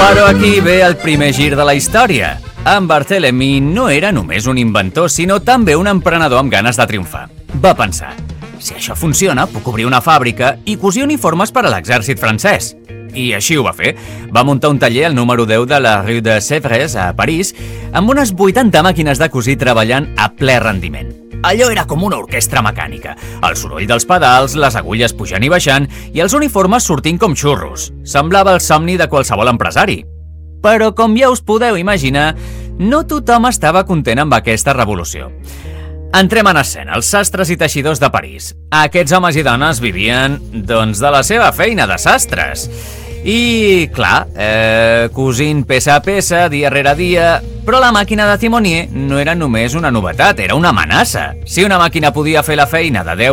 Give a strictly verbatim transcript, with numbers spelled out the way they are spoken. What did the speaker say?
Però aquí ve el primer gir de la història. En Barthélemy no era només un inventor, sinó també un emprenedor amb ganes de triomfar. Va pensar, si això funciona, puc obrir una fàbrica i cosir uniformes per a l'exèrcit francès. I així ho va fer. Va muntar un taller al número deu de la rue de Sèvres, a París, amb unes vuitanta màquines de cosir treballant a ple rendiment. Allò era com una orquestra mecànica. El soroll dels pedals, les agulles pujant i baixant i els uniformes sortint com xurros. Semblava el somni de qualsevol empresari. Però, com ja us podeu imaginar, no tothom estava content amb aquesta revolució. Entrem en escena, els sastres i teixidors de París. Aquests homes i dones vivien, doncs, de la seva feina de sastres. I, clar, eh, cosint peça a peça, dia rere dia... Però la màquina de timonier no era només una novetat, era una amenaça. Si una màquina podia fer la feina de deu